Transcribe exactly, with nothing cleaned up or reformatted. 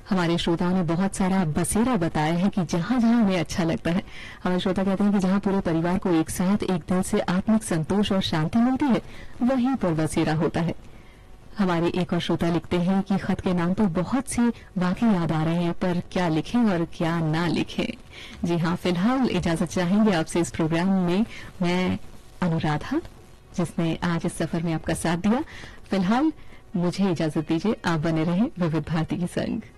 हमारे श्रोताओं ने बहुत सारा बसेरा बताया है कि जहां जहां उन्हें अच्छा लगता है। हमारे श्रोता कहते हैं कि जहां पूरे परिवार को एक साथ एक दिल से आत्मिक संतोष और शांति मिलती है, वहीं पर बसेरा होता है। हमारे एक और श्रोता लिखते हैं कि खत के नाम पर बहुत से वाकये याद आ रहे हैं, पर क्या लिखें और क्या ना लिखें। जी हाँ, फिलहाल इजाजत चाहेंगे आपसे इस प्रोग्राम में मैं अनुराधा, जिसने आज इस सफर में आपका साथ दिया। फिलहाल मुझे इजाजत दीजिए, आप बने रहें विविध भारती के संग।